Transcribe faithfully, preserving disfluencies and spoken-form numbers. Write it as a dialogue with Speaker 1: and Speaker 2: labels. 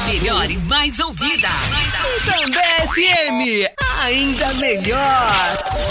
Speaker 1: melhor e mais ouvida. E também F M, ainda melhor.